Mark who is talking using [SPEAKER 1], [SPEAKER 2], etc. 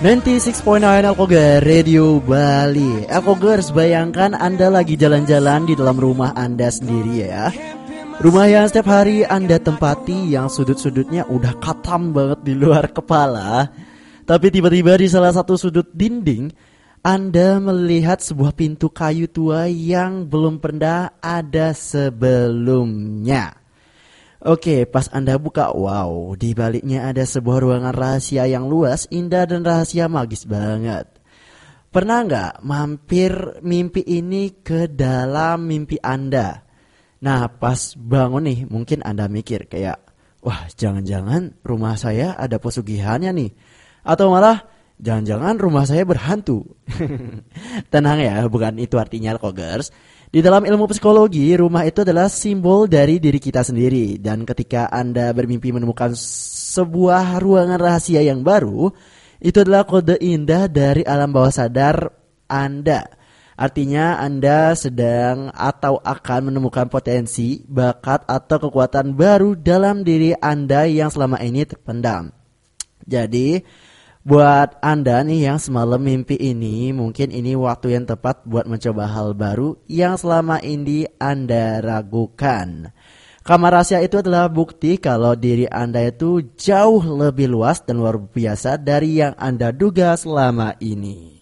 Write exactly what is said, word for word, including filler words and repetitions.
[SPEAKER 1] sembilan puluh enam koma sembilan Alkogar Radio Bali. Alkogers, bayangkan Anda lagi jalan-jalan di dalam rumah Anda sendiri ya. Rumah yang setiap hari Anda tempati, yang sudut-sudutnya udah katam banget di luar kepala. Tapi tiba-tiba di salah satu sudut dinding Anda melihat sebuah pintu kayu tua yang belum pernah ada sebelumnya. Oke, pas Anda buka, wow, di baliknya ada sebuah ruangan rahasia yang luas, indah dan rahasia magis banget. Pernah nggak mampir mimpi ini ke dalam mimpi Anda? Nah, pas bangun nih, mungkin Anda mikir kayak, wah, jangan-jangan rumah saya ada pesugihannya nih. Atau malah, jangan-jangan rumah saya berhantu. Tenang ya, bukan itu artinya Alkogers. Di dalam ilmu psikologi, rumah itu adalah simbol dari diri kita sendiri. Dan ketika Anda bermimpi menemukan sebuah ruangan rahasia yang baru, itu adalah kode indah dari alam bawah sadar Anda. Artinya Anda sedang atau akan menemukan potensi, bakat, atau kekuatan baru dalam diri Anda yang selama ini terpendam. Jadi, buat Anda nih yang semalam mimpi ini, mungkin ini waktu yang tepat buat mencoba hal baru yang selama ini Anda ragukan. Kamar rahasia itu adalah bukti kalau diri Anda itu jauh lebih luas dan luar biasa dari yang Anda duga selama ini.